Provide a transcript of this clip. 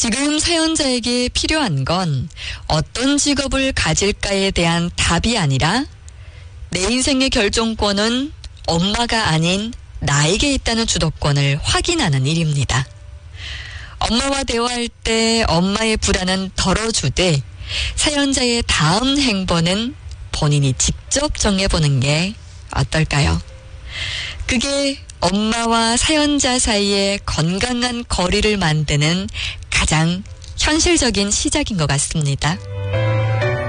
지금 사연자에게 필요한 건 어떤 직업을 가질까에 대한 답이 아니라 내 인생의 결정권은 엄마가 아닌 나에게 있다는 주도권을 확인하는 일입니다. 엄마와 대화할 때 엄마의 불안은 덜어주되 사연자의 다음 행보는 본인이 직접 정해보는 게 어떨까요? 그게 엄마와 사연자 사이에 건강한 거리를 만드는 가장 현실적인 시작인 것 같습니다.